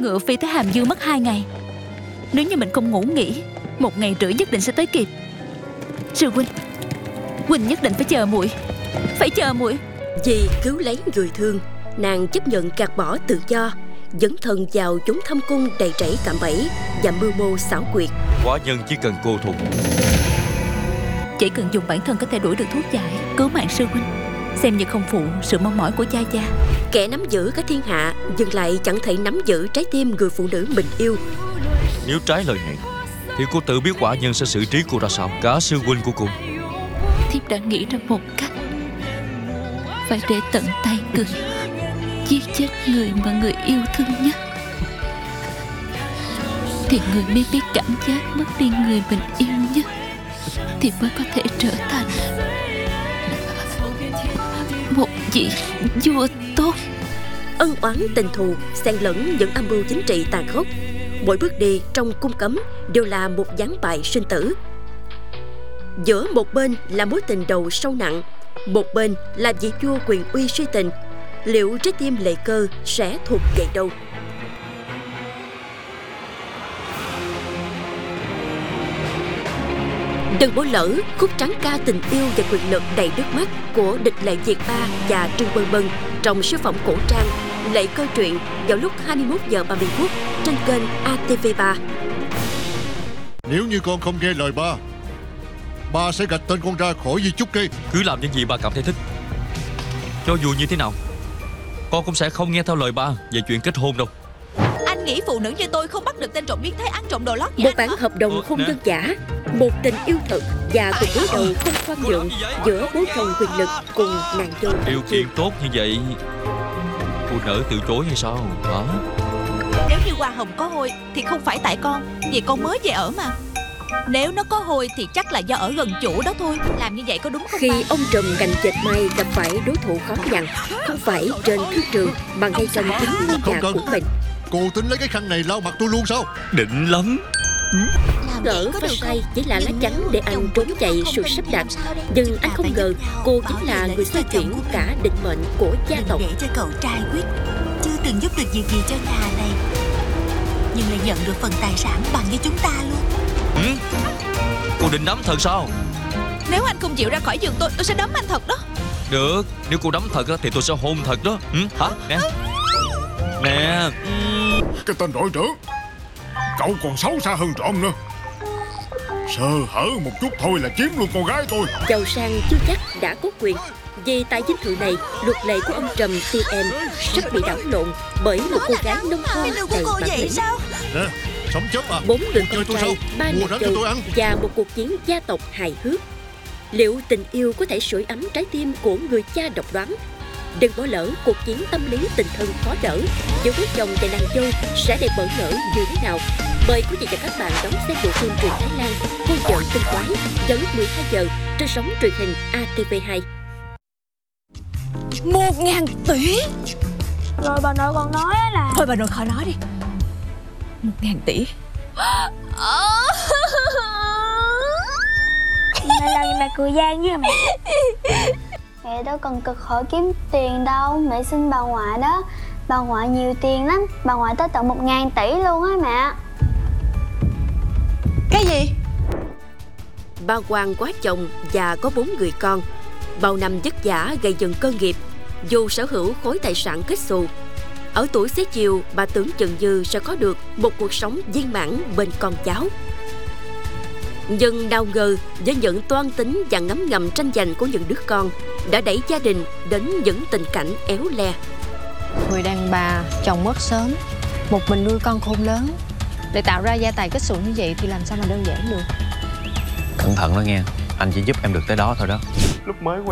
ngựa phi tới Hàm Dương mất 2 ngày. Nếu như mình không ngủ nghỉ, 1 ngày rưỡi nhất định sẽ tới kịp. Sư huynh, huynh nhất định phải chờ muội. Phải chờ muội. Vì cứu lấy người thương, nàng chấp nhận gạt bỏ tự do, dấn thân vào chốn thâm cung đầy rẫy cạm bẫy và mưu mô xảo quyệt. Quả nhân chỉ cần cô thục, chỉ cần dùng bản thân có thể đuổi được thuốc giải, cứu mạng sư huynh, xem như không phụ sự mong mỏi của cha gia. Kẻ nắm giữ cả thiên hạ nhưng lại chẳng thể nắm giữ trái tim người phụ nữ mình yêu. nếu trái lời hẹn thì cô tự biết quả nhân sẽ xử trí cô ra sao. Cả sư huynh của cô. Thiếp đã nghĩ ra một cách, phải để tận tay người giết chết người mà người yêu thương nhất, thì người mới biết cảm giác mất đi người mình yêu nhất, thì mới có thể trở thành một vị vua tốt. Ân oán tình thù xen lẫn những âm mưu chính trị tàn khốc, mỗi bước đi trong cung cấm đều là một ván bài sinh tử. Giữa một bên là mối tình đầu sâu nặng, một bên là vị vua quyền uy suy tình. Liệu trái tim Lệ Cơ sẽ thuộc về đâu? Đừng bỏ lỡ khúc tráng ca tình yêu và quyền lực đầy nước mắt của Địch Lệ Việt Ba và Trương Bân Bân trong siêu phẩm cổ trang Lệ Cơ truyện vào lúc 21h30 trên kênh ATV3. Nếu như con không nghe lời ba sẽ gạch tên con ra khỏi Di Chúc Kê. Cứ làm những gì ba cảm thấy thích. Cho dù như thế nào, con cũng sẽ không nghe theo lời ba về chuyện kết hôn đâu. Anh nghĩ phụ nữ như tôi không bắt được tên trộm biến thái ăn trộm đồ lót Một bản hợp đồng hôn nhân giả, một tình yêu thật và cuộc đối đầu không khoan nhượng giữa bố chồng quyền lực cùng nàng dâu. Điều kiện tốt như vậy, phụ nữ từ chối hay sao hả? Nếu như hoa hồng có hôi thì không phải tại con, vì con mới về ở mà. Nếu nó có hôi thì chắc là do ở gần chủ đó thôi. Làm như vậy có đúng không? Khi ông trùm cành dệt may gặp phải đối thủ khó nhằn, không phải trên thương trường mà ngay trong chính ngôi nhà của mình. Cô tính lấy cái khăn này lau mặt tôi luôn sao? Định lắm. Gỡ phát say chỉ là lá chắn để anh trốn chạy sự sắp đặt, nhưng anh không ngờ cô chính là người xoay chuyển cả định mệnh của gia tộc. Để cho cậu trai quyết chưa từng giúp được việc gì cho nhà này, nhưng lại nhận được phần tài sản bằng với chúng ta luôn. Cô định đấm thật sao? Nếu anh không chịu ra khỏi giường tôi sẽ đấm anh thật đó. Được, nếu cô đấm thật thì tôi sẽ hôn thật đó. Hả? Nè. Nè. Cái tên đội trưởng, cậu còn xấu xa hơn trộm nữa. Sơ hở một chút thôi là chiếm luôn con gái tôi. Giàu sang chưa chắc đã có quyền, vì tại dinh thự này luật lệ của ông trùm TN sắp bị đảo lộn bởi một cô gái nông thôn đầy bản lĩnh. Nè, sống chết mà. 4 người con trai, 3 nàng dâu và một cuộc chiến gia tộc hài hước. Liệu tình yêu có thể sưởi ấm trái tim của người cha độc đoán? Đừng bỏ lỡ cuộc chiến tâm lý tình thân khó đỡ giữa bố chồng và nàng dâu sẽ đẹp bỡ ngỡ như thế nào. Mời quý vị và các bạn đón xem bộ phim truyện Thái Lan Cô vợ tinh quái vào lúc 12 giờ trên sóng truyền hình ATV2. 1.000 tỷ. Rồi bà nội còn nói là... Thôi bà nội khỏi nói đi. 1.000 tỷ. Mẹ làm gì mà cười gian với mẹ? Mẹ đâu cần cực khổ kiếm tiền đâu. Mẹ xin bà ngoại đó. Bà ngoại nhiều tiền lắm. Bà ngoại tới tận 1.000 tỷ luôn á mẹ. Cái gì? Bà Hoàng quá chồng và có 4 người con. Bao năm vất vả gây dựng cơ nghiệp, dù sở hữu khối tài sản kết xù. Ở tuổi xế chiều, bà tưởng chừng như sẽ có được một cuộc sống viên mãn bên con cháu. Nhưng đau ngờ với những toan tính và ngấm ngầm tranh giành của những đứa con đã đẩy gia đình đến những tình cảnh éo le. Người đàn bà chồng mất sớm, một mình nuôi con khôn lớn, để tạo ra gia tài kết xù như vậy thì làm sao mà đơn giản được. Cẩn thận đó nghe, anh chỉ giúp em được tới đó thôi đó. Lúc mới quen